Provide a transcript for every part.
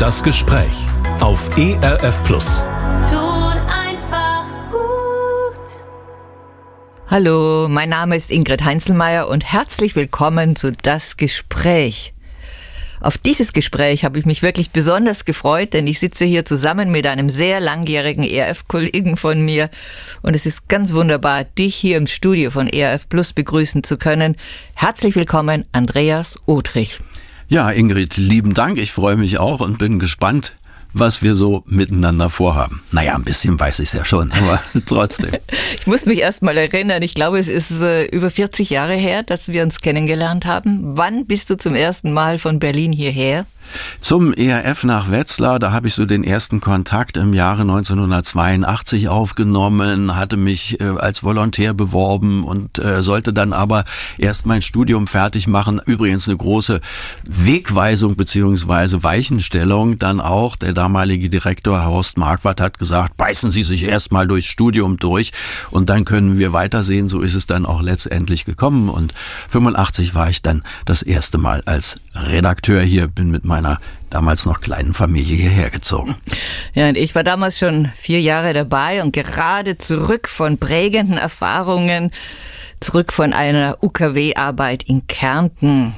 Das Gespräch auf ERF Plus. Tut einfach gut. Hallo, mein Name ist Ingrid Heinzelmeier und herzlich willkommen zu Das Gespräch. Auf dieses Gespräch habe ich mich wirklich besonders gefreut, denn ich sitze hier zusammen mit einem sehr langjährigen ERF-Kollegen von mir und es ist ganz wunderbar, dich hier im Studio von ERF Plus begrüßen zu können. Herzlich willkommen, Andreas Otrich. Ja, Ingrid, lieben Dank. Ich freue mich auch und bin gespannt, was wir so miteinander vorhaben. Naja, ein bisschen weiß ich es ja schon, aber trotzdem. Ich muss mich erst mal erinnern, ich glaube, es ist über 40 Jahre her, dass wir uns kennengelernt haben. Wann bist du zum ersten Mal von Berlin hierher? Zum ERF nach Wetzlar, da habe ich so den ersten Kontakt im Jahre 1982 aufgenommen, hatte mich als Volontär beworben und sollte dann aber erst mein Studium fertig machen. Übrigens eine große Wegweisung bzw. Weichenstellung dann auch. Der damalige Direktor Horst Marquardt hat gesagt, beißen Sie sich erst mal durchs Studium durch und dann können wir weitersehen. So ist es dann auch letztendlich gekommen und 85 war ich dann das erste Mal als Redakteur hier, bin mit meiner damals noch kleinen Familie hierher gezogen. Ja, und ich war damals schon 4 Jahre dabei und gerade zurück von prägenden Erfahrungen, zurück von einer UKW-Arbeit in Kärnten.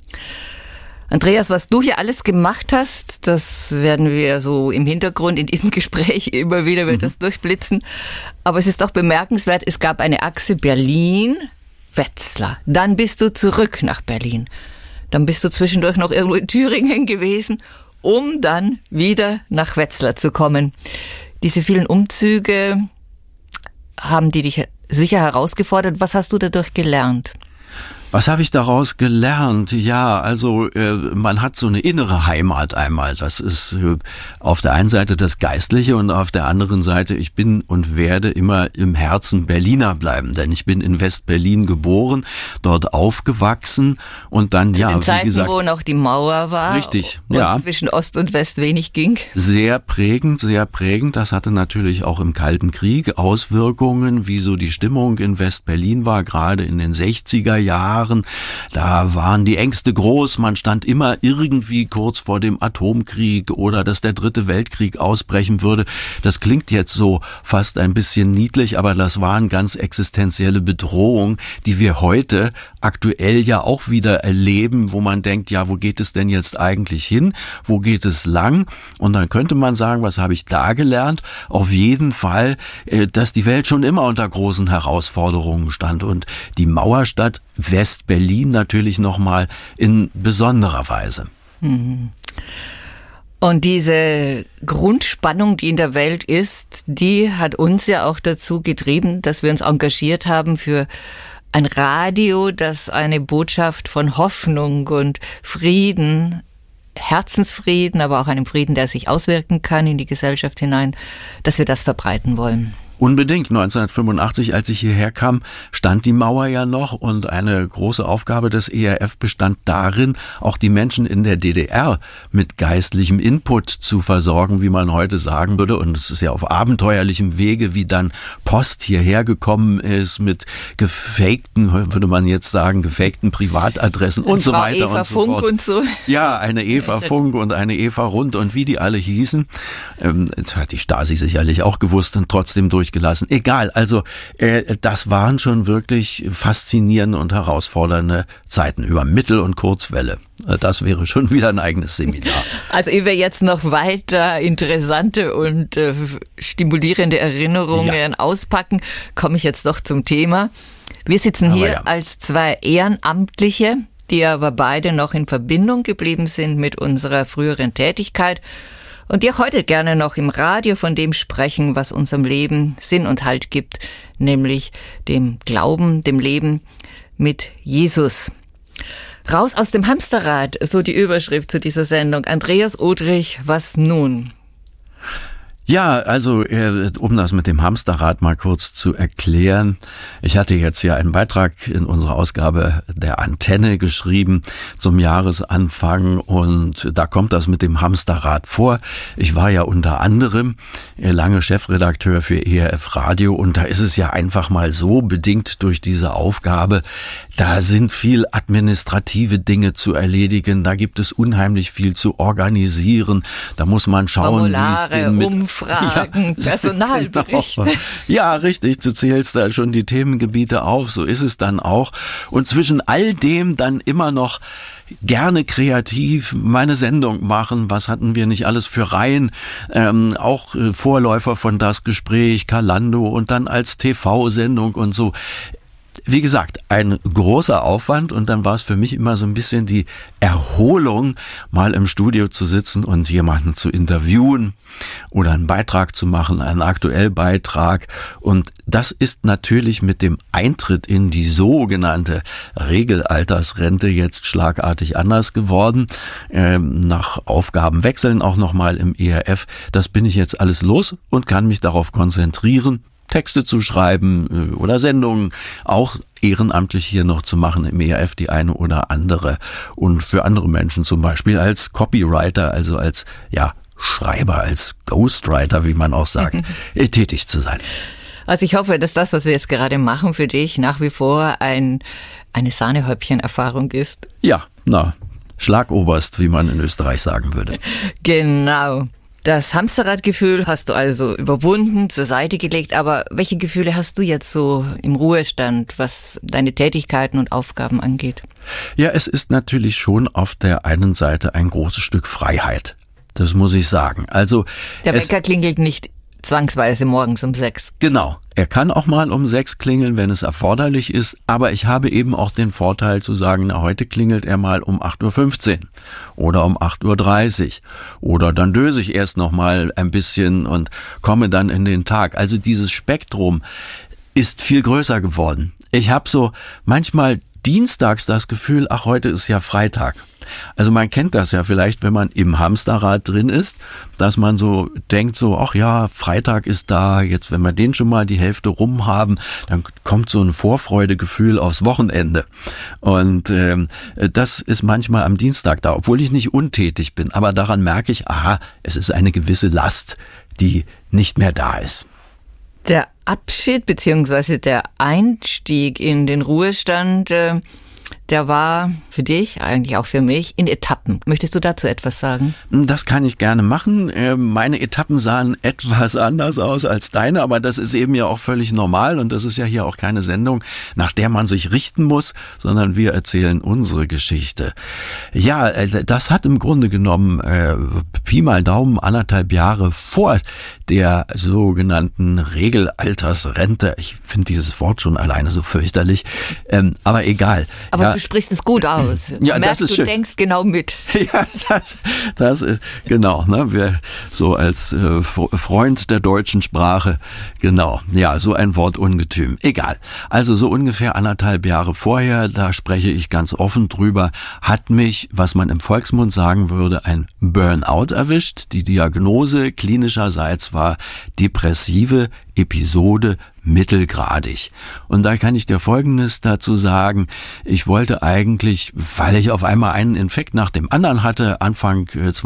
Andreas, was du hier alles gemacht hast, das werden wir so im Hintergrund in diesem Gespräch immer wieder wird das durchblitzen. Aber es ist doch bemerkenswert, es gab eine Achse Berlin-Wetzlar. Dann bist du zurück nach Berlin. Dann bist du zwischendurch noch irgendwo in Thüringen gewesen, um dann wieder nach Wetzlar zu kommen. Diese vielen Umzüge, haben die dich sicher herausgefordert? Was hast du dadurch gelernt? Was habe ich daraus gelernt? Ja, also man hat so eine innere Heimat einmal. Das ist auf der einen Seite das Geistliche und auf der anderen Seite, ich bin und werde immer im Herzen Berliner bleiben. Denn ich bin in West-Berlin geboren, dort aufgewachsen und dann, zu ja, den wie Zeiten, gesagt, wo noch die Mauer war. Richtig, und ja. zwischen Ost und West wenig ging. Sehr prägend, sehr prägend. Das hatte natürlich auch im Kalten Krieg Auswirkungen, wie so die Stimmung in West-Berlin war, gerade in den 60er Jahren. Da waren die Ängste groß, man stand immer irgendwie kurz vor dem Atomkrieg oder dass der Dritte Weltkrieg ausbrechen würde. Das klingt jetzt so fast ein bisschen niedlich, aber das waren ganz existenzielle Bedrohungen, die wir heute aktuell ja auch wieder erleben, wo man denkt, ja, wo geht es denn jetzt eigentlich hin? Wo geht es lang? Und dann könnte man sagen, was habe ich da gelernt? Auf jeden Fall, dass die Welt schon immer unter großen Herausforderungen stand und die Mauerstadt West-Berlin natürlich nochmal in besonderer Weise. Und diese Grundspannung, die in der Welt ist, die hat uns ja auch dazu getrieben, dass wir uns engagiert haben für ein Radio, das eine Botschaft von Hoffnung und Frieden, Herzensfrieden, aber auch einem Frieden, der sich auswirken kann in die Gesellschaft hinein, dass wir das verbreiten wollen. Unbedingt. 1985, als ich hierher kam, stand die Mauer ja noch und eine große Aufgabe des ERF bestand darin, auch die Menschen in der DDR mit geistlichem Input zu versorgen, wie man heute sagen würde. Und es ist ja auf abenteuerlichem Wege, wie dann Post hierher gekommen ist mit gefakten, würde man jetzt sagen, gefakten Privatadressen und so weiter Eva und so Funk fort. und so. Ja, eine Eva Funk und eine Eva Rund und wie die alle hießen. Das hat die Stasi sicherlich auch gewusst und trotzdem durchgelassen. Egal, also das waren schon wirklich faszinierende und herausfordernde Zeiten über Mittel- und Kurzwelle. Das wäre schon wieder ein eigenes Seminar. Also ehe wir jetzt noch weiter interessante und stimulierende Erinnerungen auspacken, komme ich jetzt doch zum Thema. Wir sitzen hier als 2 Ehrenamtliche, die aber beide noch in Verbindung geblieben sind mit unserer früheren Tätigkeit und die auch heute gerne noch im Radio von dem sprechen, was unserem Leben Sinn und Halt gibt, nämlich dem Glauben, dem Leben mit Jesus. Raus aus dem Hamsterrad, so die Überschrift zu dieser Sendung. Andreas Otrich, was nun? Ja, also um das mit dem Hamsterrad mal kurz zu erklären. Ich hatte jetzt ja einen Beitrag in unserer Ausgabe der Antenne geschrieben zum Jahresanfang und da kommt das mit dem Hamsterrad vor. Ich war ja unter anderem lange Chefredakteur für ERF Radio und da ist es ja einfach mal so, bedingt durch diese Aufgabe, da sind viel administrative Dinge zu erledigen, da gibt es unheimlich viel zu organisieren, da muss man schauen, wie es den Fragen, ja, Personalberichte. Genau. Ja, richtig, du zählst da schon die Themengebiete auf, so ist es dann auch. Und zwischen all dem dann immer noch gerne kreativ meine Sendung machen. Was hatten wir nicht alles für Reihen? Auch Vorläufer von Das Gespräch, Kalando und dann als TV-Sendung und so. Wie gesagt, ein großer Aufwand und dann war es für mich immer so ein bisschen die Erholung, mal im Studio zu sitzen und jemanden zu interviewen oder einen Beitrag zu machen, einen Aktuellbeitrag. Und das ist natürlich mit dem Eintritt in die sogenannte Regelaltersrente jetzt schlagartig anders geworden. Nach Aufgabenwechseln auch nochmal im ERF. Das bin ich jetzt alles los und kann mich darauf konzentrieren, Texte zu schreiben oder Sendungen auch ehrenamtlich hier noch zu machen im ERF, die eine oder andere. Und für andere Menschen zum Beispiel als Copywriter, also als Schreiber, als Ghostwriter, wie man auch sagt, tätig zu sein. Also ich hoffe, dass das, was wir jetzt gerade machen, für dich nach wie vor eine Sahnehäubchen-Erfahrung ist. Ja, Schlagoberst, wie man in Österreich sagen würde. Genau. Das Hamsterradgefühl hast du also überwunden, zur Seite gelegt, aber welche Gefühle hast du jetzt so im Ruhestand, was deine Tätigkeiten und Aufgaben angeht? Ja, es ist natürlich schon auf der einen Seite ein großes Stück Freiheit. Das muss ich sagen. Also der Wecker klingelt nicht zwangsweise morgens um 6. Genau. Er kann auch mal um 6 klingeln, wenn es erforderlich ist, aber ich habe eben auch den Vorteil zu sagen, heute klingelt er mal um 8.15 Uhr oder um 8.30 Uhr oder dann döse ich erst noch mal ein bisschen und komme dann in den Tag. Also dieses Spektrum ist viel größer geworden. Ich habe so manchmal dienstags das Gefühl, heute ist ja Freitag. Also man kennt das ja vielleicht, wenn man im Hamsterrad drin ist, dass man so denkt Freitag ist da, jetzt wenn wir den schon mal die Hälfte rum haben, dann kommt so ein Vorfreudegefühl aufs Wochenende. Und das ist manchmal am Dienstag da, obwohl ich nicht untätig bin. Aber daran merke ich, es ist eine gewisse Last, die nicht mehr da ist. Der Abschied bzw. der Einstieg in den Ruhestand, der war für dich, eigentlich auch für mich, in Etappen. Möchtest du dazu etwas sagen? Das kann ich gerne machen. Meine Etappen sahen etwas anders aus als deine, aber das ist eben ja auch völlig normal und das ist ja hier auch keine Sendung, nach der man sich richten muss, sondern wir erzählen unsere Geschichte. Ja, das hat im Grunde genommen Pi mal Daumen 1,5 Jahre vor der sogenannten Regelaltersrente. Ich finde dieses Wort schon alleine so fürchterlich, aber egal. Aber du sprichst es gut aus. Ja, merkst, das ist du schön. Denkst genau mit. Ja, das ist genau, wir so als Freund der deutschen Sprache, genau, ja, so ein Wortungetüm. Egal. Also so ungefähr 1,5 Jahre vorher, da spreche ich ganz offen drüber, hat mich, was man im Volksmund sagen würde, ein Burnout erwischt. Die Diagnose klinischerseits war depressive Episode mittelgradig. Und da kann ich dir Folgendes dazu sagen. Ich wollte eigentlich, weil ich auf einmal einen Infekt nach dem anderen hatte, Anfang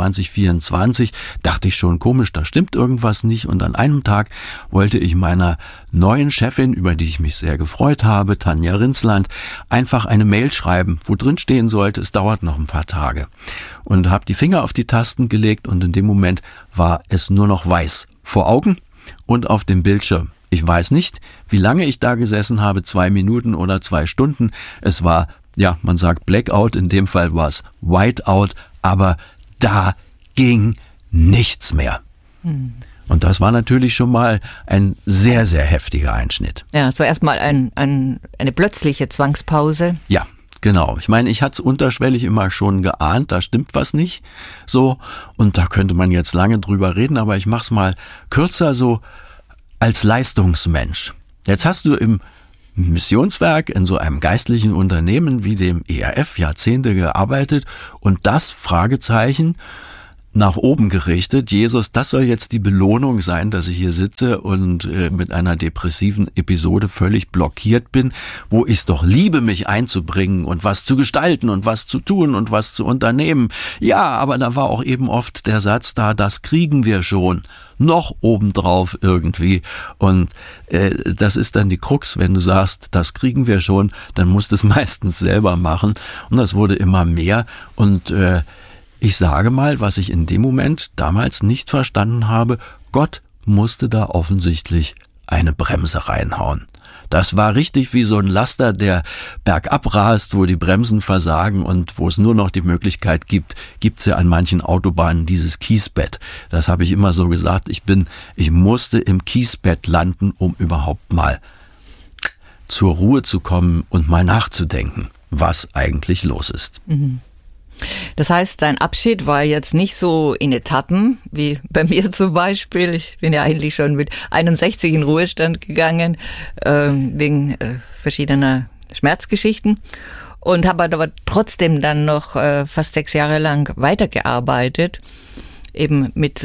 2024, dachte ich schon, komisch, da stimmt irgendwas nicht. Und an einem Tag wollte ich meiner neuen Chefin, über die ich mich sehr gefreut habe, Tanja Rinsland, einfach eine Mail schreiben, wo drin stehen sollte, es dauert noch ein paar Tage. Und habe die Finger auf die Tasten gelegt und in dem Moment war es nur noch weiß vor Augen und auf dem Bildschirm. Ich weiß nicht, wie lange ich da gesessen habe, 2 Minuten oder 2 Stunden. Es war, man sagt Blackout, in dem Fall war es Whiteout, aber da ging nichts mehr. Und das war natürlich schon mal ein sehr, sehr heftiger Einschnitt. Ja, so erstmal eine plötzliche Zwangspause. Ja. Genau. Ich meine, ich hatte es unterschwellig immer schon geahnt, da stimmt was nicht. So. Und da könnte man jetzt lange drüber reden, aber ich mach's mal kürzer so als Leistungsmensch. Jetzt hast du im Missionswerk in so einem geistlichen Unternehmen wie dem ERF Jahrzehnte gearbeitet und das, Fragezeichen, nach oben gerichtet. Jesus, das soll jetzt die Belohnung sein, dass ich hier sitze und mit einer depressiven Episode völlig blockiert bin, wo ich es doch liebe, mich einzubringen und was zu gestalten und was zu tun und was zu unternehmen. Ja, aber da war auch eben oft der Satz da, das kriegen wir schon. Noch obendrauf irgendwie. Und das ist dann die Krux, wenn du sagst, das kriegen wir schon, dann musst du es meistens selber machen. Und das wurde immer mehr. Und ich sage mal, was ich in dem Moment damals nicht verstanden habe, Gott musste da offensichtlich eine Bremse reinhauen. Das war richtig wie so ein Laster, der bergab rast, wo die Bremsen versagen und wo es nur noch die Möglichkeit gibt's ja an manchen Autobahnen dieses Kiesbett. Das habe ich immer so gesagt, ich musste im Kiesbett landen, um überhaupt mal zur Ruhe zu kommen und mal nachzudenken, was eigentlich los ist. Mhm. Das heißt, dein Abschied war jetzt nicht so in Etappen, wie bei mir zum Beispiel. Ich bin ja eigentlich schon mit 61 in Ruhestand gegangen, wegen verschiedener Schmerzgeschichten und habe aber trotzdem dann noch fast 6 Jahre lang weitergearbeitet, eben mit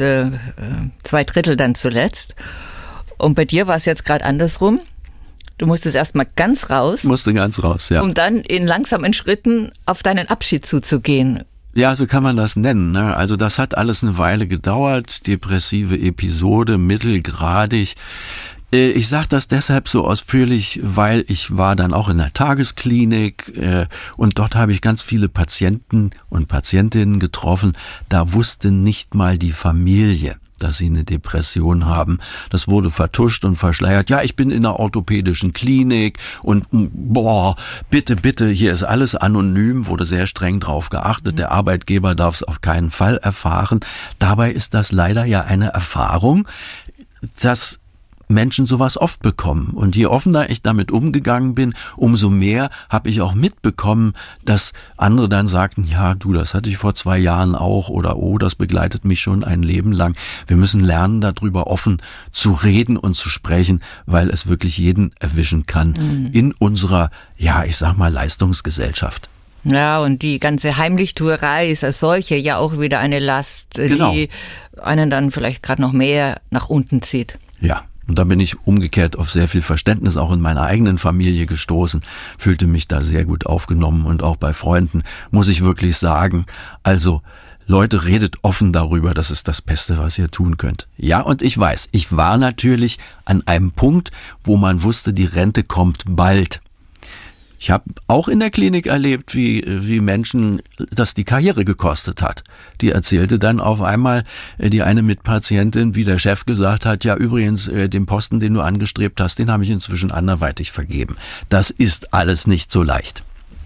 2/3 dann zuletzt. Und bei dir war es jetzt gerade andersrum. Du musstest erstmal ganz raus. Musste ganz raus, ja. Um dann in langsamen Schritten auf deinen Abschied zuzugehen. Ja, so kann man das nennen, ne? Also das hat alles eine Weile gedauert. Depressive Episode, mittelgradig. Ich sage das deshalb so ausführlich, weil ich war dann auch in der Tagesklinik und dort habe ich ganz viele Patienten und Patientinnen getroffen. Da wusste nicht mal die Familie, dass sie eine Depression haben. Das wurde vertuscht und verschleiert. Ja, ich bin in einer orthopädischen Klinik und bitte, hier ist alles anonym, wurde sehr streng drauf geachtet. Der Arbeitgeber darf es auf keinen Fall erfahren. Dabei ist das leider ja eine Erfahrung, dass Menschen sowas oft bekommen. Und je offener ich damit umgegangen bin, umso mehr habe ich auch mitbekommen, dass andere dann sagten, ja, du, das hatte ich vor 2 Jahren auch oder das begleitet mich schon ein Leben lang. Wir müssen lernen, darüber offen zu reden und zu sprechen, weil es wirklich jeden erwischen kann in unserer, ja, ich sag mal, Leistungsgesellschaft. Ja, und die ganze Heimlichtuerei ist als solche ja auch wieder eine Last, genau, die einen dann vielleicht gerade noch mehr nach unten zieht. Ja. Und da bin ich umgekehrt auf sehr viel Verständnis auch in meiner eigenen Familie gestoßen, fühlte mich da sehr gut aufgenommen und auch bei Freunden, muss ich wirklich sagen. Also Leute, redet offen darüber, das ist das Beste, was ihr tun könnt. Ja, und ich weiß, ich war natürlich an einem Punkt, wo man wusste, die Rente kommt bald. Ich habe auch in der Klinik erlebt, wie Menschen das die Karriere gekostet hat. Die erzählte dann auf einmal, die eine Mitpatientin, wie der Chef gesagt hat, ja übrigens, den Posten, den du angestrebt hast, den habe ich inzwischen anderweitig vergeben. Das ist alles nicht so leicht.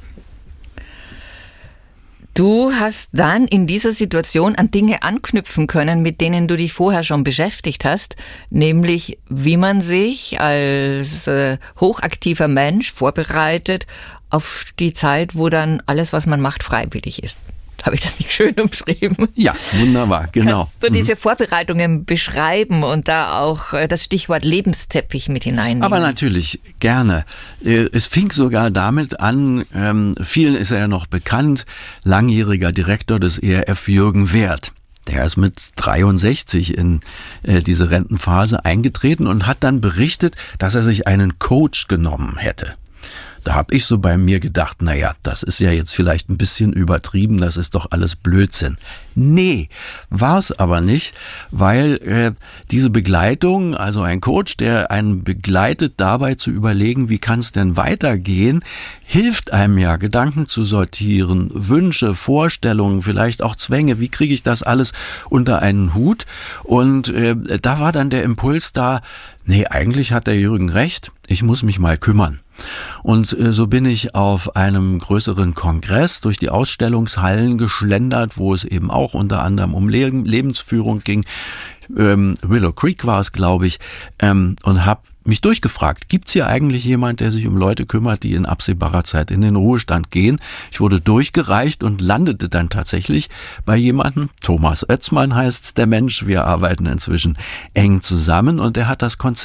Du hast dann in dieser Situation an Dinge anknüpfen können, mit denen du dich vorher schon beschäftigt hast, nämlich wie man sich als hochaktiver Mensch vorbereitet auf die Zeit, wo dann alles, was man macht, freiwillig ist. Habe ich das nicht schön umschrieben? Ja, wunderbar, genau. Kannst du diese Vorbereitungen beschreiben und da auch das Stichwort Lebensteppich mit hineinnehmen? Aber natürlich, gerne. Es fing sogar damit an, vielen ist er ja noch bekannt, langjähriger Direktor des ERF Jürgen Werth. Der ist mit 63 in diese Rentenphase eingetreten und hat dann berichtet, dass er sich einen Coach genommen hätte. Da habe ich so bei mir gedacht, naja, das ist ja jetzt vielleicht ein bisschen übertrieben, das ist doch alles Blödsinn. Nee, war es aber nicht, weil diese Begleitung, also ein Coach, der einen begleitet dabei zu überlegen, wie kann es denn weitergehen, hilft einem ja, Gedanken zu sortieren, Wünsche, Vorstellungen, vielleicht auch Zwänge, wie kriege ich das alles unter einen Hut? Und da war dann der Impuls da, nee, eigentlich hat der Jürgen recht, ich muss mich mal kümmern. Und so bin ich auf einem größeren Kongress durch die Ausstellungshallen geschlendert, wo es eben auch unter anderem um Lebensführung ging. Willow Creek war es, glaube ich, und habe mich durchgefragt, gibt's hier eigentlich jemand, der sich um Leute kümmert, die in absehbarer Zeit in den Ruhestand gehen? Ich wurde durchgereicht und landete dann tatsächlich bei jemandem, Thomas Oetzmann heißt der Mensch, wir arbeiten inzwischen eng zusammen und der hat das Konzept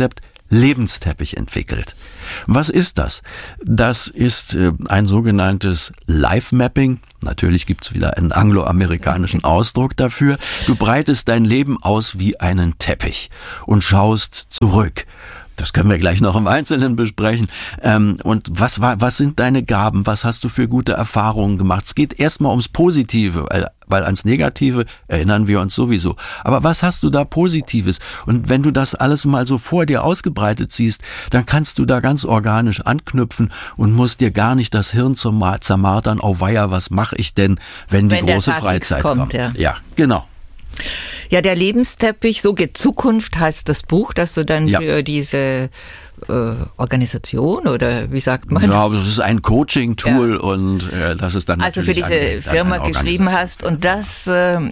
Lebensteppich entwickelt. Was ist das? Das ist ein sogenanntes Life-Mapping. Natürlich gibt's wieder einen angloamerikanischen Ausdruck dafür. Du breitest dein Leben aus wie einen Teppich und schaust zurück. Das können wir gleich noch im Einzelnen besprechen. Und was sind deine Gaben? Was hast du für gute Erfahrungen gemacht? Es geht erstmal ums Positive, weil ans Negative erinnern wir uns sowieso. Aber was hast du da Positives? Und wenn du das alles mal so vor dir ausgebreitet siehst, dann kannst du da ganz organisch anknüpfen und musst dir gar nicht das Hirn zermartern, oh weia, was mache ich denn, wenn die große Freizeit kommt? Ja, genau. Ja, der Lebensteppich, so geht Zukunft, heißt das Buch, das du dann für diese Organisation oder wie sagt man? Ja, das ist ein Coaching-Tool und das ist dann also für diese Firma geschrieben hast und das da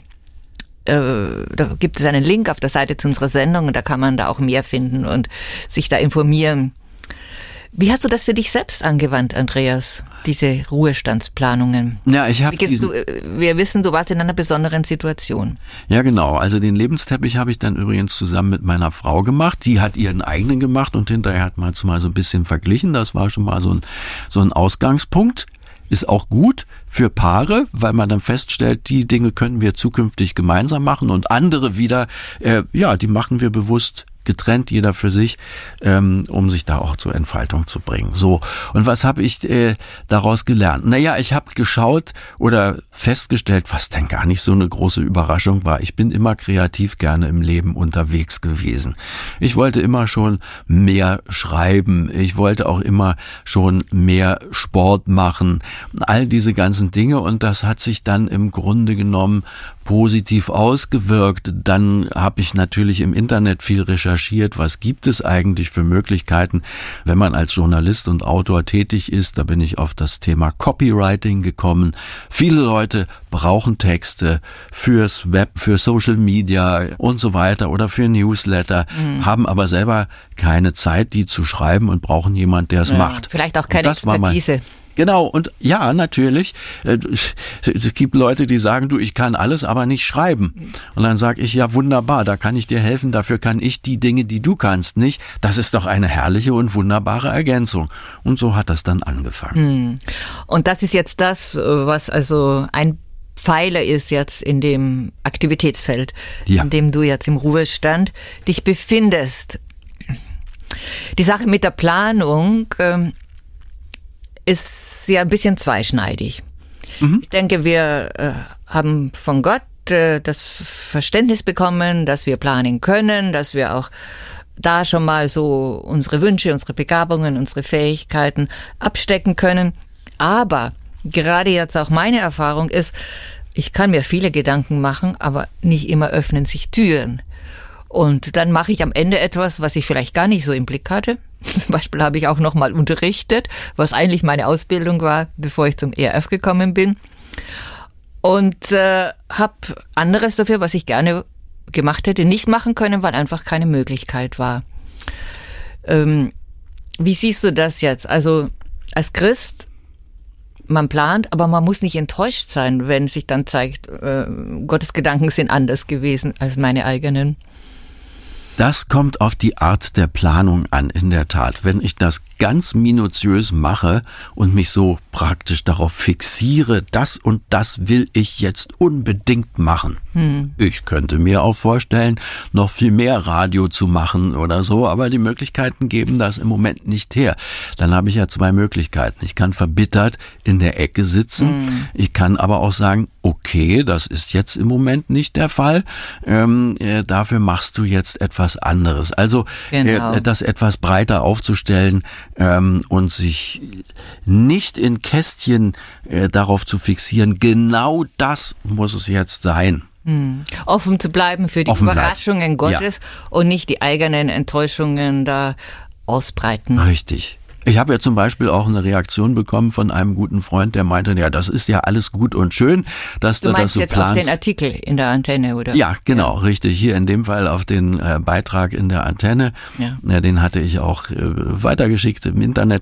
gibt es einen Link auf der Seite zu unserer Sendung und da kann man da auch mehr finden und sich da informieren. Wie hast du das für dich selbst angewandt, Andreas, diese Ruhestandsplanungen? Ja, ich habe wir wissen, du warst in einer besonderen Situation. Ja, genau. Also den Lebensteppich habe ich dann übrigens zusammen mit meiner Frau gemacht. Die hat ihren eigenen gemacht und hinterher hat man es mal so ein bisschen verglichen. Das war schon mal so ein Ausgangspunkt. Ist auch gut für Paare, weil man dann feststellt, die Dinge können wir zukünftig gemeinsam machen und andere wieder, die machen wir bewusst getrennt, jeder für sich, um sich da auch zur Entfaltung zu bringen. So, und was habe ich daraus gelernt? Naja, ich habe geschaut oder festgestellt, was denn gar nicht so eine große Überraschung war. Ich bin immer kreativ gerne im Leben unterwegs gewesen. Ich wollte immer schon mehr schreiben. Ich wollte auch immer schon mehr Sport machen. All diese ganzen Dinge und das hat sich dann im Grunde genommen positiv ausgewirkt. Dann habe ich natürlich im Internet viel recherchiert, was gibt es eigentlich für Möglichkeiten, wenn man als Journalist und Autor tätig ist. Da bin ich auf das Thema Copywriting gekommen. Viele Leute brauchen Texte fürs Web, für Social Media und so weiter oder für Newsletter, haben aber selber keine Zeit, die zu schreiben und brauchen jemand, der es macht. Vielleicht auch keine Expertise. Genau, und ja, natürlich, es gibt Leute, die sagen, du, ich kann alles, aber nicht schreiben. Und dann sage ich, ja wunderbar, da kann ich dir helfen, dafür kann ich die Dinge, die du kannst, nicht. Das ist doch eine herrliche und wunderbare Ergänzung. Und so hat das dann angefangen. Und das ist jetzt das, was also ein Pfeiler ist jetzt in dem Aktivitätsfeld, in dem du jetzt im Ruhestand dich befindest. Die Sache mit der Planung ist ja ein bisschen zweischneidig. Ich denke, wir haben von Gott das Verständnis bekommen, dass wir planen können, dass wir auch da schon mal so unsere Wünsche, unsere Begabungen, unsere Fähigkeiten abstecken können. Aber gerade jetzt auch meine Erfahrung ist, ich kann mir viele Gedanken machen, aber nicht immer öffnen sich Türen. Und dann mache ich am Ende etwas, was ich vielleicht gar nicht so im Blick hatte. Zum Beispiel habe ich auch noch mal unterrichtet, was eigentlich meine Ausbildung war, bevor ich zum ERF gekommen bin. Und habe anderes dafür, was ich gerne gemacht hätte, nicht machen können, weil einfach keine Möglichkeit war. Wie siehst du das jetzt? Also als Christ, man plant, aber man muss nicht enttäuscht sein, wenn sich dann zeigt, Gottes Gedanken sind anders gewesen als meine eigenen. Das kommt auf die Art der Planung an, in der Tat. Wenn ich das ganz minutiös mache und mich so praktisch darauf fixiere, das und das will ich jetzt unbedingt machen. Ich könnte mir auch vorstellen, noch viel mehr Radio zu machen oder so, aber die Möglichkeiten geben das im Moment nicht her. Dann habe ich ja zwei Möglichkeiten. Ich kann verbittert in der Ecke sitzen. Ich kann aber auch sagen, okay, das ist jetzt im Moment nicht der Fall. Dafür machst du jetzt etwas anderes. Also das etwas breiter aufzustellen und sich nicht in Kästchen darauf zu fixieren, genau das muss es jetzt sein. Offen zu bleiben für die Überraschungen Gottes und nicht die eigenen Enttäuschungen da ausbreiten. Richtig. Ich habe ja zum Beispiel auch eine Reaktion bekommen von einem guten Freund, der meinte, ja, das ist ja alles gut und schön, dass du das so jetzt planst. Auf den Artikel in der Antenne, oder? Ja, genau, richtig. Hier in dem Fall auf den Beitrag in der Antenne. Ja, den hatte ich auch weitergeschickt im Internet.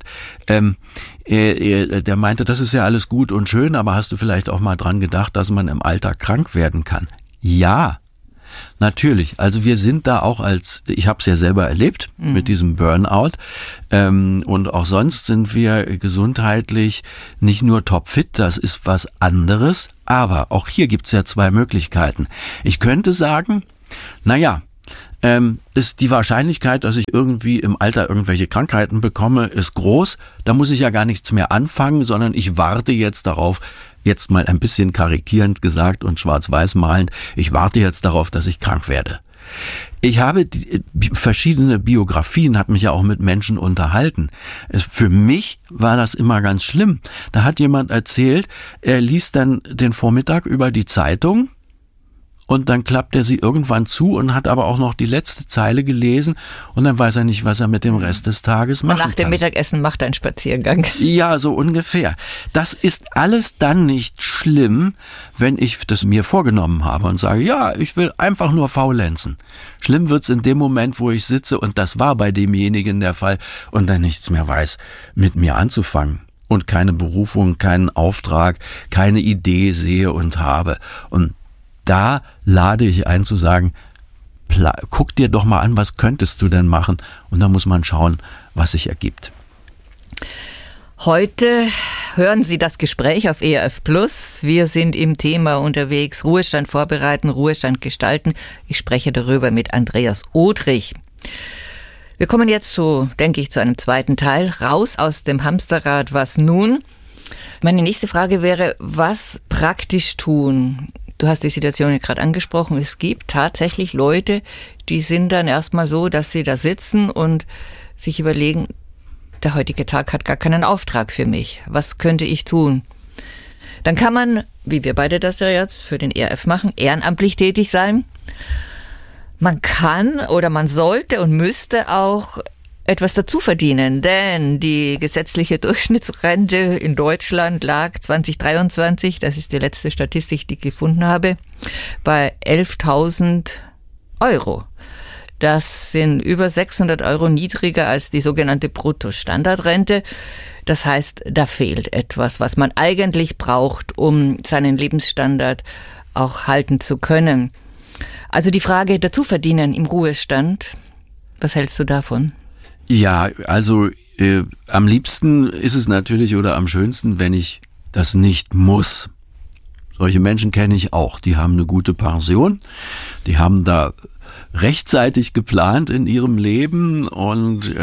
Der meinte, das ist ja alles gut und schön, aber hast du vielleicht auch mal dran gedacht, dass man im Alter krank werden kann? Ja. natürlich. Also wir sind da auch ich habe es ja selber erlebt mit diesem Burnout, und auch sonst sind wir gesundheitlich nicht nur topfit, das ist was anderes, aber auch hier gibt's ja zwei Möglichkeiten. Ich könnte sagen, ist die Wahrscheinlichkeit, dass ich irgendwie im Alter irgendwelche Krankheiten bekomme, ist groß. Da muss ich ja gar nichts mehr anfangen, sondern ich warte jetzt darauf, jetzt mal ein bisschen karikierend gesagt und schwarz-weiß malend, ich warte jetzt darauf, dass ich krank werde. Ich habe verschiedene Biografien, habe mich ja auch mit Menschen unterhalten. Für mich war das immer ganz schlimm. Da hat jemand erzählt, er liest dann den Vormittag über die Zeitung, und dann klappt er sie irgendwann zu und hat aber auch noch die letzte Zeile gelesen und dann weiß er nicht, was er mit dem Rest des Tages machen kann. Nach dem Mittagessen macht er einen Spaziergang. Ja, so ungefähr. Das ist alles dann nicht schlimm, wenn ich das mir vorgenommen habe und sage, ja, ich will einfach nur faulenzen. Schlimm wird's in dem Moment, wo ich sitze, und das war bei demjenigen der Fall, und dann nichts mehr weiß, mit mir anzufangen. Und keine Berufung, keinen Auftrag, keine Idee sehe und habe. Und da lade ich ein zu sagen, guck dir doch mal an, was könntest du denn machen? Und dann muss man schauen, was sich ergibt. Heute hören Sie das Gespräch auf ERF Plus. Wir sind im Thema unterwegs, Ruhestand vorbereiten, Ruhestand gestalten. Ich spreche darüber mit Andreas Odrich. Wir kommen jetzt zu einem zweiten Teil. Raus aus dem Hamsterrad, was nun? Meine nächste Frage wäre, was praktisch tun? Du hast die Situation ja gerade angesprochen. Es gibt tatsächlich Leute, die sind dann erstmal so, dass sie da sitzen und sich überlegen, der heutige Tag hat gar keinen Auftrag für mich. Was könnte ich tun? Dann kann man, wie wir beide das ja jetzt für den ERF machen, ehrenamtlich tätig sein. Man kann oder man sollte und müsste auch etwas dazu verdienen, denn die gesetzliche Durchschnittsrente in Deutschland lag 2023, das ist die letzte Statistik, die ich gefunden habe, bei 11.000 Euro. Das sind über 600 Euro niedriger als die sogenannte Bruttostandardrente. Das heißt, da fehlt etwas, was man eigentlich braucht, um seinen Lebensstandard auch halten zu können. Also die Frage, dazu verdienen im Ruhestand, was hältst du davon? Ja, also am liebsten ist es natürlich oder am schönsten, wenn ich das nicht muss. Solche Menschen kenne ich auch. Die haben eine gute Pension, die haben da rechtzeitig geplant in ihrem Leben und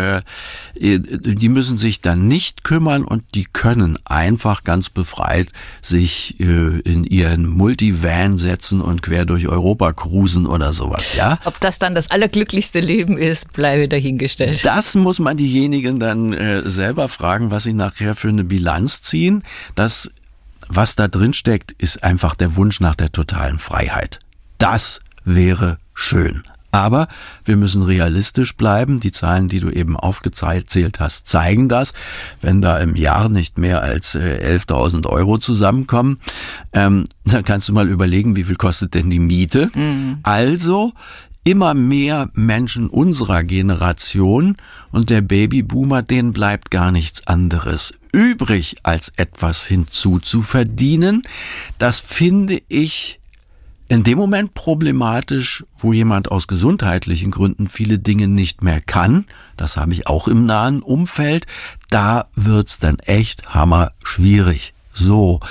die müssen sich dann nicht kümmern und die können einfach ganz befreit sich in ihren Multivan setzen und quer durch Europa cruisen oder sowas, ja? Ob das dann das allerglücklichste Leben ist, bleibe dahingestellt. Das muss man diejenigen dann selber fragen, was sie nachher für eine Bilanz ziehen. Das, was da drin steckt, ist einfach der Wunsch nach der totalen Freiheit. Das wäre schön. Aber wir müssen realistisch bleiben. Die Zahlen, die du eben aufgezählt hast, zeigen das. Wenn da im Jahr nicht mehr als 11.000 Euro zusammenkommen, dann kannst du mal überlegen, wie viel kostet denn die Miete? Also immer mehr Menschen unserer Generation und der Babyboomer, denen bleibt gar nichts anderes übrig, als etwas hinzuzuverdienen. Das finde ich in dem Moment problematisch, wo jemand aus gesundheitlichen Gründen viele Dinge nicht mehr kann. Das habe ich auch im nahen Umfeld. Da wird's dann echt hammerschwierig. So,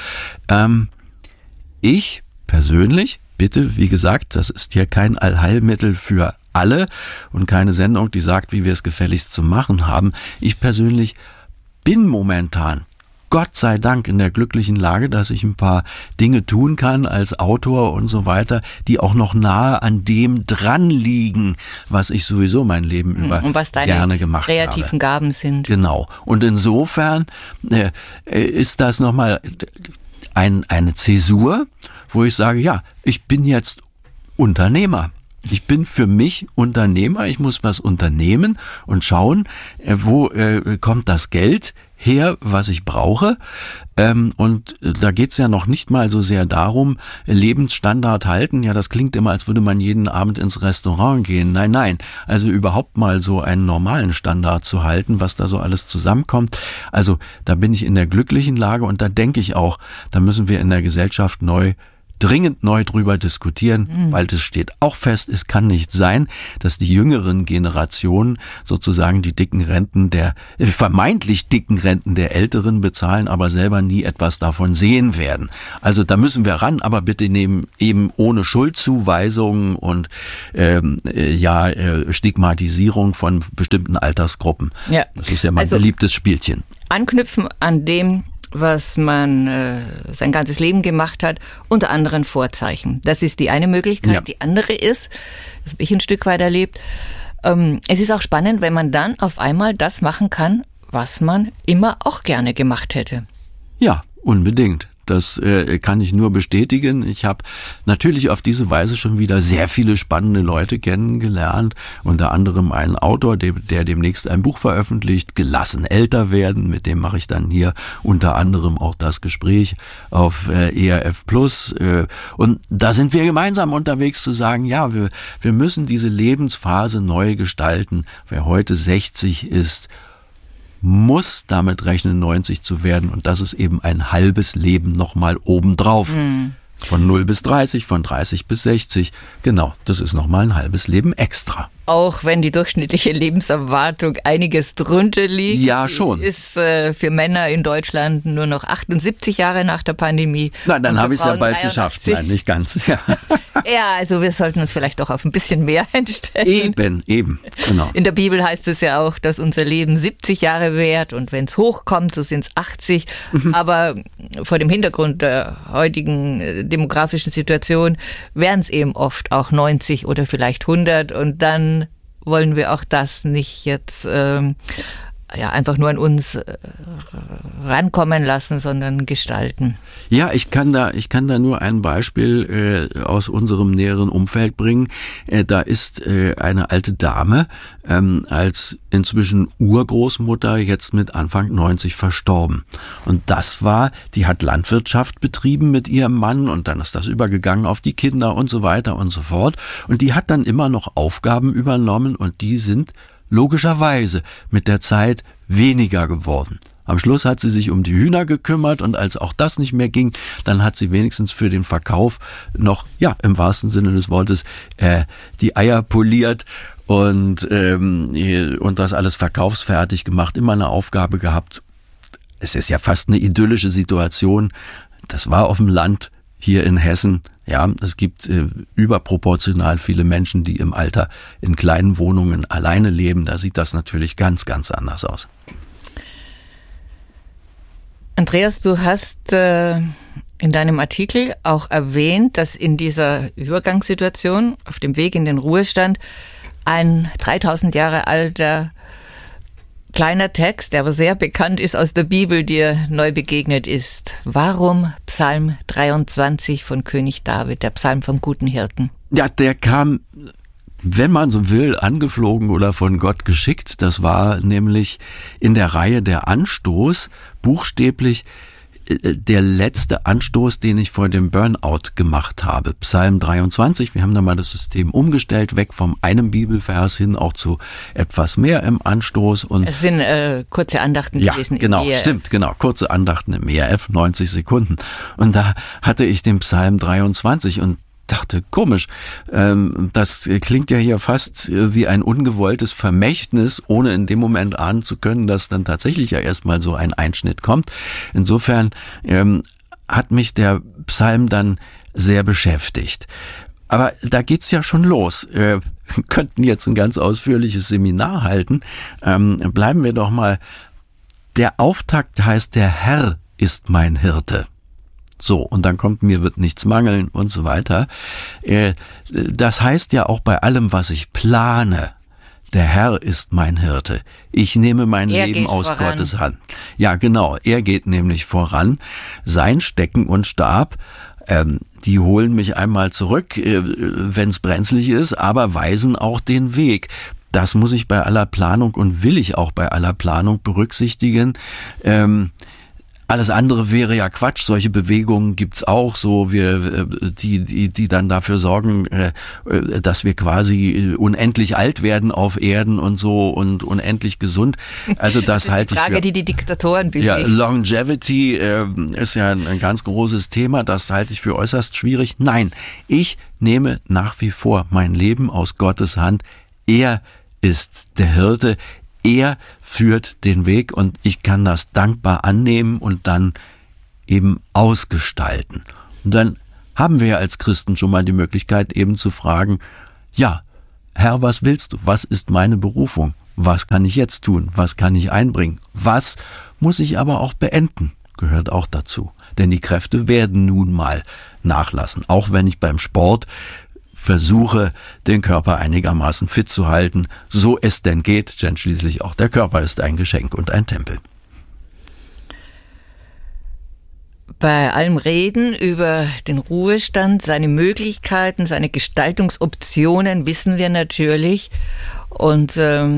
ich persönlich, bitte, wie gesagt, das ist hier kein Allheilmittel für alle und keine Sendung, die sagt, wie wir es gefälligst zu machen haben. Ich persönlich bin momentan Gott sei Dank in der glücklichen Lage, dass ich ein paar Dinge tun kann als Autor und so weiter, die auch noch nahe an dem dran liegen, was ich sowieso mein Leben über und was deine gerne gemacht habe. Kreativen Gaben sind. Genau. Und insofern ist das nochmal eine Zäsur, wo ich sage, ja, ich bin jetzt Unternehmer. Ich bin für mich Unternehmer, ich muss was unternehmen und schauen, wo kommt das Geld her, was ich brauche. Und da geht's ja noch nicht mal so sehr darum, Lebensstandard halten. Ja, das klingt immer, als würde man jeden Abend ins Restaurant gehen. Nein, nein. Also überhaupt mal so einen normalen Standard zu halten, was da so alles zusammenkommt. Also da bin ich in der glücklichen Lage und da denke ich auch, da müssen wir in der Gesellschaft neu dringend neu drüber diskutieren, weil das steht auch fest, es kann nicht sein, dass die jüngeren Generationen sozusagen die dicken Renten vermeintlich dicken Renten der Älteren bezahlen, aber selber nie etwas davon sehen werden. Also da müssen wir ran, aber bitte eben ohne Schuldzuweisungen und Stigmatisierung von bestimmten Altersgruppen. Ja. Das ist ja mein beliebtes Spielchen. Anknüpfen an dem, was man sein ganzes Leben gemacht hat, unter anderen Vorzeichen. Das ist die eine Möglichkeit. Ja. Die andere ist, das habe ich ein Stück weit erlebt, es ist auch spannend, wenn man dann auf einmal das machen kann, was man immer auch gerne gemacht hätte. Ja, unbedingt. Das kann ich nur bestätigen. Ich habe natürlich auf diese Weise schon wieder sehr viele spannende Leute kennengelernt. Unter anderem einen Autor, der demnächst ein Buch veröffentlicht, Gelassen älter werden. Mit dem mache ich dann hier unter anderem auch das Gespräch auf ERF Plus. Und da sind wir gemeinsam unterwegs zu sagen, ja, wir müssen diese Lebensphase neu gestalten. Wer heute 60 ist, muss damit rechnen, 90 zu werden. Und das ist eben ein halbes Leben nochmal obendrauf. Von 0 bis 30, von 30 bis 60. Genau, das ist nochmal ein halbes Leben extra. Auch wenn die durchschnittliche Lebenserwartung einiges drunter liegt. Ja, schon. Ist für Männer in Deutschland nur noch 78 Jahre nach der Pandemie. Nein, dann habe ich es ja bald geschafft. Nein, nicht ganz. Ja. Ja, also wir sollten uns vielleicht doch auf ein bisschen mehr einstellen. Eben, genau. In der Bibel heißt es ja auch, dass unser Leben 70 Jahre währt und wenn es hochkommt, so sind es 80. Aber vor dem Hintergrund der heutigen demografischen Situation wären es eben oft auch 90 oder vielleicht 100 und dann wollen wir auch das nicht jetzt einfach nur an uns rankommen lassen, sondern gestalten. Ja, ich kann da nur ein Beispiel aus unserem näheren Umfeld bringen. Da ist eine alte Dame als inzwischen Urgroßmutter jetzt mit Anfang 90 verstorben. Und die hat Landwirtschaft betrieben mit ihrem Mann und dann ist das übergegangen auf die Kinder und so weiter und so fort. Und die hat dann immer noch Aufgaben übernommen und die sind logischerweise mit der Zeit weniger geworden. Am Schluss hat sie sich um die Hühner gekümmert und als auch das nicht mehr ging, dann hat sie wenigstens für den Verkauf noch, im wahrsten Sinne des Wortes, die Eier poliert und das alles verkaufsfertig gemacht, immer eine Aufgabe gehabt. Es ist ja fast eine idyllische Situation. Das war auf dem Land hier in Hessen. Ja, es gibt überproportional viele Menschen, die im Alter in kleinen Wohnungen alleine leben. Da sieht das natürlich ganz, ganz anders aus. Andreas, du hast in deinem Artikel auch erwähnt, dass in dieser Übergangssituation auf dem Weg in den Ruhestand ein 3000 Jahre alter kleiner Text, der aber sehr bekannt ist aus der Bibel, dir neu begegnet ist. Warum Psalm 23 von König David, der Psalm vom guten Hirten? Ja, der kam, wenn man so will, angeflogen oder von Gott geschickt. Das war nämlich in der Reihe der Anstoß, buchstäblich der letzte Anstoß, den ich vor dem Burnout gemacht habe. Psalm 23, wir haben da mal das System umgestellt, weg vom einem Bibelvers hin auch zu etwas mehr im Anstoß. Und es sind kurze Andachten gewesen. Ja, genau, stimmt, genau. Kurze Andachten im ERF, 90 Sekunden. Und da hatte ich den Psalm 23 und dachte, komisch, das klingt ja hier fast wie ein ungewolltes Vermächtnis, ohne in dem Moment ahnen zu können, dass dann tatsächlich ja erstmal so ein Einschnitt kommt. Insofern hat mich der Psalm dann sehr beschäftigt. Aber da geht's ja schon los. Wir könnten jetzt ein ganz ausführliches Seminar halten. Bleiben wir doch mal. Der Auftakt heißt, der Herr ist mein Hirte. So, und dann kommt, mir wird nichts mangeln und so weiter. Das heißt ja auch bei allem, was ich plane, der Herr ist mein Hirte. Ich nehme mein Leben aus voran. Gottes Hand. Ja, genau, er geht nämlich voran. Sein Stecken und Stab, die holen mich einmal zurück, wenn es brenzlig ist, aber weisen auch den Weg. Das muss ich bei aller Planung und will ich auch bei aller Planung berücksichtigen. Alles andere wäre ja Quatsch. Solche Bewegungen gibt's auch, so die dann dafür sorgen, dass wir quasi unendlich alt werden auf Erden und so und unendlich gesund. Also das halte ich für... Die Frage, die Diktatoren bewegt. Ja, Longevity ist ja ein ganz großes Thema. Das halte ich für äußerst schwierig. Nein, ich nehme nach wie vor mein Leben aus Gottes Hand. Er ist der Hirte. Er führt den Weg und ich kann das dankbar annehmen und dann eben ausgestalten. Und dann haben wir ja als Christen schon mal die Möglichkeit eben zu fragen, ja, Herr, was willst du? Was ist meine Berufung? Was kann ich jetzt tun? Was kann ich einbringen? Was muss ich aber auch beenden? Gehört auch dazu. Denn die Kräfte werden nun mal nachlassen. Auch wenn ich beim Sport versuche, den Körper einigermaßen fit zu halten, so es denn geht, denn schließlich auch der Körper ist ein Geschenk und ein Tempel. Bei allem Reden über den Ruhestand, seine Möglichkeiten, seine Gestaltungsoptionen wissen wir natürlich und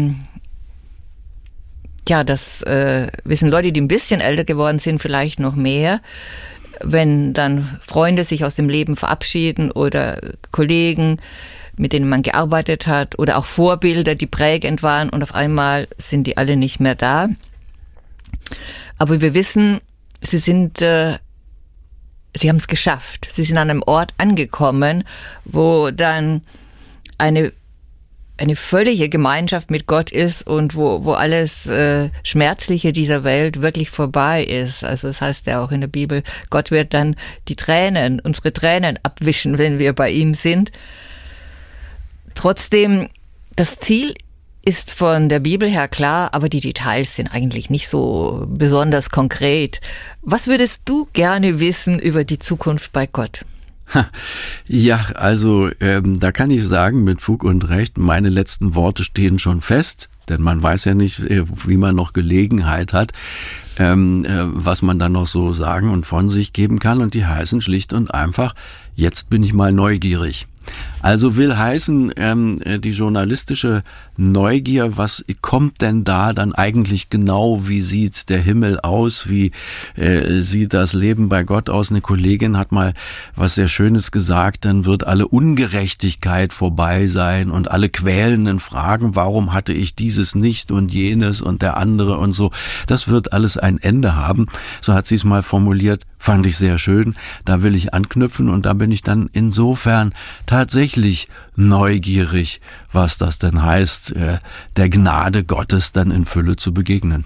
das wissen Leute, die ein bisschen älter geworden sind, vielleicht noch mehr. Wenn dann Freunde sich aus dem Leben verabschieden oder Kollegen, mit denen man gearbeitet hat oder auch Vorbilder, die prägend waren und auf einmal sind die alle nicht mehr da. Aber wir wissen, sie haben es geschafft. Sie sind an einem Ort angekommen, wo dann eine völlige Gemeinschaft mit Gott ist und wo alles Schmerzliche dieser Welt wirklich vorbei ist. Also es heißt ja auch in der Bibel, Gott wird dann unsere Tränen abwischen, wenn wir bei ihm sind. Trotzdem, das Ziel ist von der Bibel her klar, aber die Details sind eigentlich nicht so besonders konkret. Was würdest du gerne wissen über die Zukunft bei Gott? Ja, also da kann ich sagen, mit Fug und Recht, meine letzten Worte stehen schon fest, denn man weiß ja nicht, wie man noch Gelegenheit hat, was man dann noch so sagen und von sich geben kann, und die heißen schlicht und einfach, jetzt bin ich mal neugierig. Also will heißen, die journalistische Neugier, was kommt denn da dann eigentlich genau, wie sieht der Himmel aus, wie sieht das Leben bei Gott aus? Eine Kollegin hat mal was sehr Schönes gesagt, dann wird alle Ungerechtigkeit vorbei sein und alle quälenden Fragen, warum hatte ich dieses nicht und jenes und der andere und so, das wird alles ein Ende haben. So hat sie es mal formuliert, fand ich sehr schön, da will ich anknüpfen und da bin ich dann insofern tatsächlich neugierig, was das denn heißt, der Gnade Gottes dann in Fülle zu begegnen.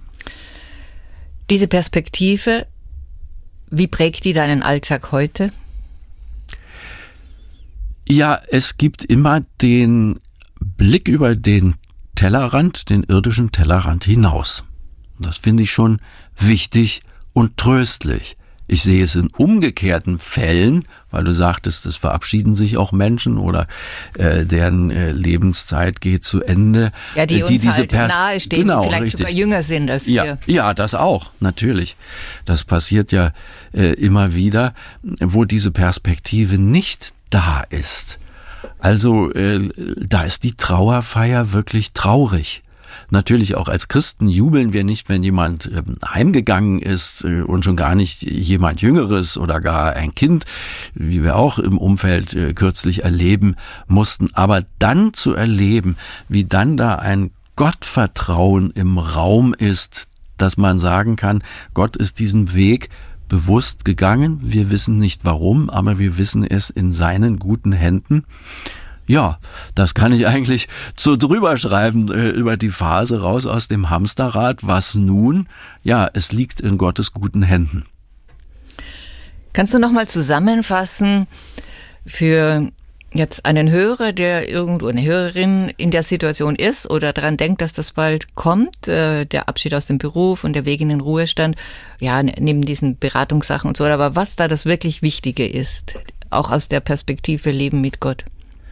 Diese Perspektive, wie prägt die deinen Alltag heute? Ja, es gibt immer den Blick über den Tellerrand, den irdischen Tellerrand hinaus. Das finde ich schon wichtig und tröstlich. Ich sehe es in umgekehrten Fällen, weil du sagtest, es verabschieden sich auch Menschen oder deren Lebenszeit geht zu Ende. Ja, die uns halt nahe stehen, genau, die vielleicht richtig. Sogar jünger sind als wir. Ja, das auch, natürlich. Das passiert ja immer wieder, wo diese Perspektive nicht da ist. Also da ist die Trauerfeier wirklich traurig. Natürlich auch als Christen jubeln wir nicht, wenn jemand heimgegangen ist und schon gar nicht jemand Jüngeres oder gar ein Kind, wie wir auch im Umfeld kürzlich erleben mussten. Aber dann zu erleben, wie dann da ein Gottvertrauen im Raum ist, dass man sagen kann, Gott ist diesen Weg bewusst gegangen. Wir wissen nicht warum, aber wir wissen es in seinen guten Händen. Ja, das kann ich eigentlich so drüber schreiben, über die Phase raus aus dem Hamsterrad. Was nun? Ja, es liegt in Gottes guten Händen. Kannst du nochmal zusammenfassen für jetzt einen Hörer, der irgendwo, eine Hörerin in der Situation ist oder daran denkt, dass das bald kommt, der Abschied aus dem Beruf und der Weg in den Ruhestand, ja, neben diesen Beratungssachen und so, aber was da das wirklich Wichtige ist, auch aus der Perspektive Leben mit Gott?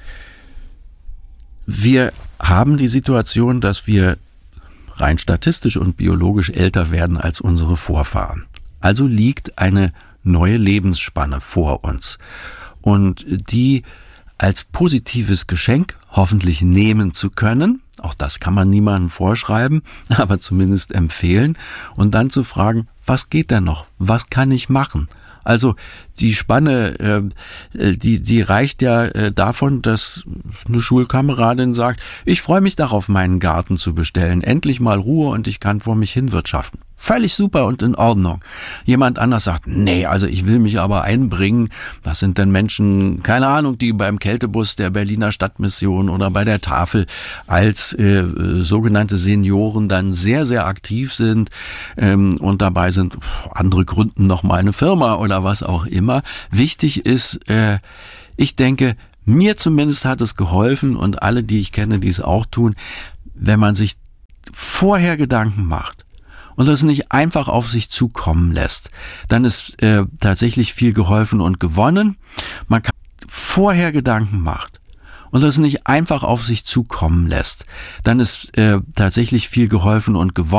Wir haben die Situation, dass wir rein statistisch und biologisch älter werden als unsere Vorfahren. Also liegt eine neue Lebensspanne vor uns. Und die als positives Geschenk hoffentlich nehmen zu können, auch das kann man niemandem vorschreiben, aber zumindest empfehlen, und dann zu fragen, was geht denn noch? Was kann ich machen? Also die Spanne, die reicht ja davon, dass eine Schulkameradin sagt, ich freue mich darauf, meinen Garten zu bestellen. Endlich mal Ruhe und ich kann vor mich hin wirtschaften. Völlig super und in Ordnung. Jemand anders sagt, nee, also ich will mich aber einbringen. Das sind dann Menschen, keine Ahnung, die beim Kältebus der Berliner Stadtmission oder bei der Tafel als sogenannte Senioren dann sehr, sehr aktiv sind und dabei sind, andere gründen noch mal eine Firma oder was auch immer. Wichtig ist, ich denke, mir zumindest hat es geholfen und alle, die ich kenne, die es auch tun, wenn man sich vorher Gedanken macht und das nicht einfach auf sich zukommen lässt, dann ist tatsächlich viel geholfen und gewonnen. Man kann vorher Gedanken macht und das nicht einfach auf sich zukommen lässt, dann ist tatsächlich viel geholfen und gewonnen.